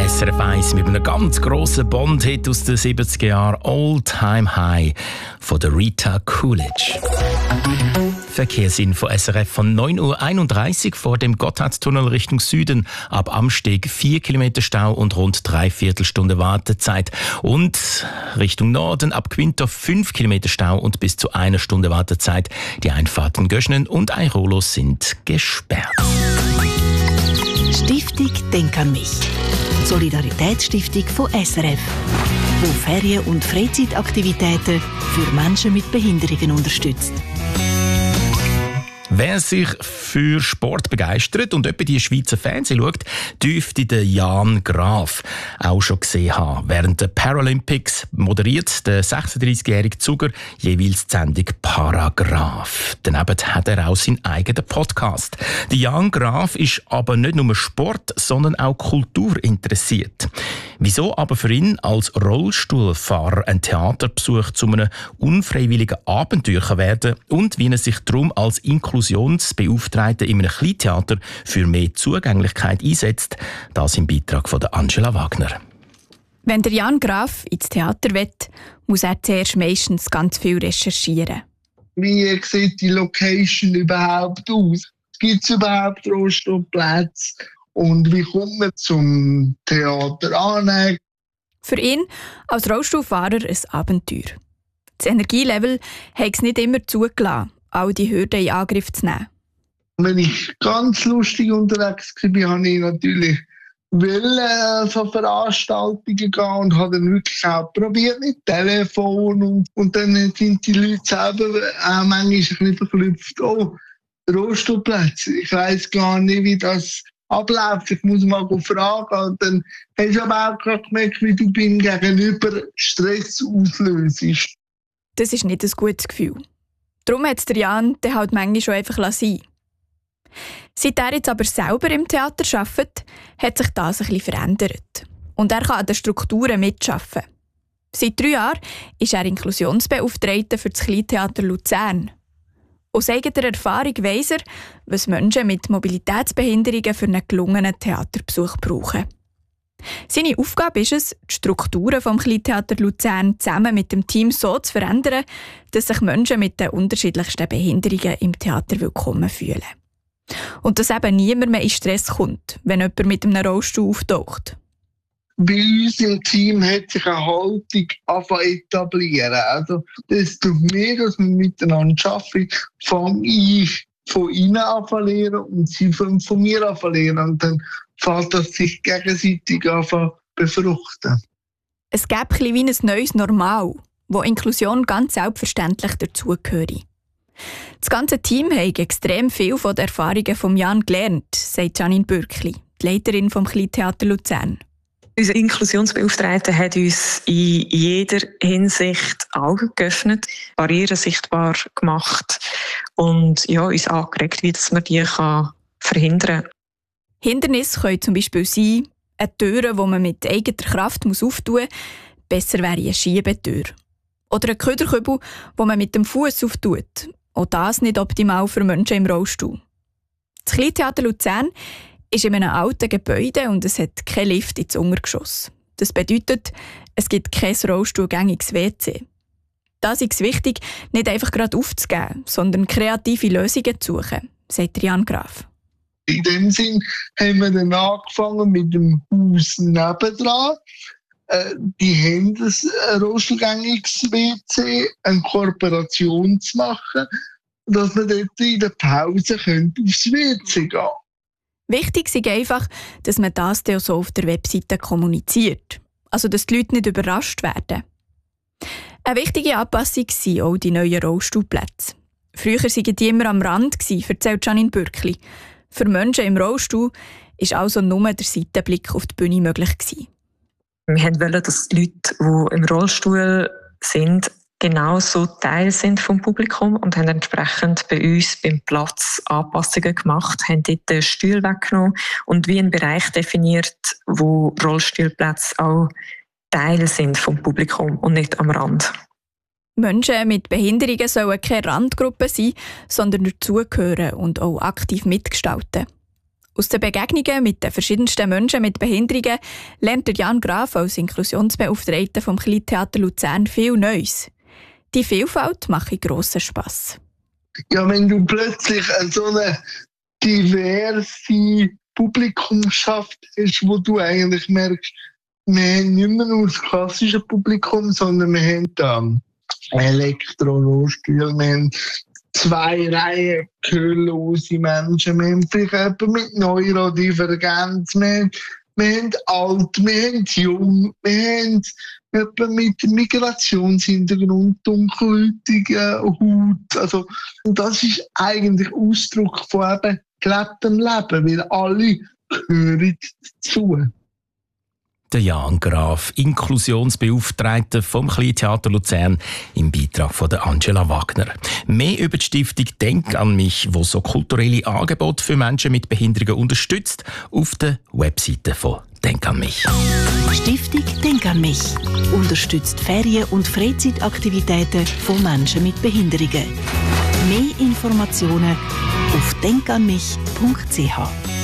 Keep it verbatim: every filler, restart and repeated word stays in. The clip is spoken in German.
S R F eins mit einem ganz grossen Bond-Hit aus den siebziger Jahren, All Time High von der Rita Coolidge. Verkehrsinfo S R F von neun Uhr einunddreißig vor dem Gotthardtunnel Richtung Süden. Ab Amsteg vier Kilometer Stau und rund dreiviertel Stunde Wartezeit. Und Richtung Norden ab Quinto fünf Kilometer Stau und bis zu einer Stunde Wartezeit. Die Einfahrten Göschnen und Airolo sind gesperrt. Stiftung Denk an mich. Solidaritätsstiftung von S R F, die Ferien- und Freizeitaktivitäten für Menschen mit Behinderungen unterstützt. Wer sich für Sport begeistert und etwa die Schweizer Fernsehen schaut, dürfte den Jan Graf auch schon gesehen haben. Während der Paralympics moderiert der sechsunddreißigjährige Zuger jeweils die Sendung Paragraph. Daneben hat er auch seinen eigenen Podcast. Der Jan Graf ist aber nicht nur Sport, sondern auch Kultur interessiert. Wieso aber für ihn als Rollstuhlfahrer ein Theaterbesuch zu einem unfreiwilligen Abenteuer werden und wie er sich darum als Inklusionsbeauftragter in einem Kleintheater für mehr Zugänglichkeit einsetzt, das im Beitrag von Angela Wagner. Wenn der Jan Graf ins Theater will, muss er zuerst meistens ganz viel recherchieren. Wie sieht die Location überhaupt aus? Gibt es überhaupt Rollstuhlplätze? Und wie kommt man zum Theater an? Für ihn als Rollstuhlfahrer ein Abenteuer. Das Energielevel hat es nicht immer zugelassen, all die Hürden in Angriff zu nehmen. Wenn ich ganz lustig unterwegs war, habe ich natürlich wollte so Veranstaltungen gehen und habe dann wirklich auch probiert mit Telefon. Und, und dann sind die Leute selber auch manchmal ein bisschen verklüpft. Oh, Rollstuhlplätze. Ich weiss gar nicht, wie das abläuft. Ich muss mal fragen. Und dann hast du aber auch gerade gemerkt, wie du beim Gegenüber Stress auslöst. Das ist nicht ein gutes Gefühl. Darum hat es der Jan dann halt manchmal schon einfach sein. Seit er jetzt aber selber im Theater arbeitet, hat sich das ein bisschen verändert. Und er kann an den Strukturen mitarbeiten. Seit drei Jahren ist er Inklusionsbeauftragter für das Kleintheater Luzern. Aus eigener Erfahrung weiss er, was Menschen mit Mobilitätsbehinderungen für einen gelungenen Theaterbesuch brauchen. Seine Aufgabe ist es, die Strukturen des Kleintheater Luzern zusammen mit dem Team so zu verändern, dass sich Menschen mit den unterschiedlichsten Behinderungen im Theater willkommen fühlen. Und dass eben niemand mehr in Stress kommt, wenn jemand mit einem Rollstuhl auftaucht. Bei uns im Team hat sich eine Haltung angefangen etablieren. Also, desto mehr, dass wir miteinander arbeiten, fange ich von ihnen an zu lernen und sie von, von mir an zu lernen. Und dann fällt das sich gegenseitig an zu befruchten. Es gäbe ein bisschen wie ein neues Normal, wo Inklusion ganz selbstverständlich dazugehört. Das ganze Team hat extrem viel von den Erfahrungen von Jan gelernt, sagt Janine Bürkli, die Leiterin des Kleintheater Luzern. Unser Inklusionsbeauftragter hat uns in jeder Hinsicht Augen geöffnet, Barrieren sichtbar gemacht und ja, uns angeregt, wie man die kann verhindern kann. Hindernisse können zum Beispiel sein, eine Tür, die man mit eigener Kraft auftun muss, besser wäre eine Schiebetür. Oder ein Köderkübel, den man mit dem Fuß auftut. Auch das nicht optimal für Menschen im Rollstuhl. Das Kleintheater Luzern ist in einem alten Gebäude und es hat keinen Lift ins Untergeschoss. Das bedeutet, es gibt kein rollstuhlgängiges W C. Das ist wichtig, nicht einfach gerade aufzugeben, sondern kreative Lösungen zu suchen, sagt Jan Graf. In dem Sinn haben wir dann angefangen mit dem Haus nebendran. Äh, die haben ein rollstuhlgängiges W C, eine Kooperation zu machen, dass wir dort in der Pause aufs W C gehen können. Wichtig ist einfach, dass man das dann so auf der Webseite kommuniziert. Also, dass die Leute nicht überrascht werden. Eine wichtige Anpassung sind auch die neuen Rollstuhlplätze. Früher waren die immer am Rand, erzählt Janine Bürkli. Für Menschen im Rollstuhl war also nur der Seitenblick auf die Bühne möglich. Wir wollten, dass die Leute, die im Rollstuhl sind, genauso Teil sind vom Publikum und haben entsprechend bei uns beim Platz Anpassungen gemacht, haben dort den Stuhl weggenommen und wie einen Bereich definiert, wo Rollstuhlplätze auch Teil sind vom Publikum und nicht am Rand. Menschen mit Behinderungen sollen keine Randgruppe sein, sondern dazugehören und auch aktiv mitgestalten. Aus den Begegnungen mit den verschiedensten Menschen mit Behinderungen lernt der Jan Graf als Inklusionsbeauftragter vom Kleintheater Luzern viel Neues. Die Vielfalt macht grossen Spass. Ja, wenn du plötzlich so eine diverse Publikumschaft hast, wo du eigentlich merkst, wir haben nicht mehr nur das klassische Publikum, sondern wir haben dann Elektro-Rollstühle, wir haben zwei Reihen gehörlose Menschen, wir haben vielleicht jemanden mit Neurodivergenz, wir haben, wir haben alt, wir haben jung, wir haben jemanden mit Migrationshintergrund, dunkelhäutiger Haut. Also, das ist eigentlich Ausdruck von eben gelebtem Leben, weil alle gehören dazu. Der Jan Graf, Inklusionsbeauftragter vom Kleintheater Luzern, im Beitrag von der Angela Wagner. Mehr über die Stiftung «Denk an mich», wo so kulturelle Angebote für Menschen mit Behinderungen unterstützt, auf der Webseite von «Denk an mich». Stiftung «Denk an mich» unterstützt Ferien- und Freizeitaktivitäten von Menschen mit Behinderungen. Mehr Informationen auf denk an mich punkt c h.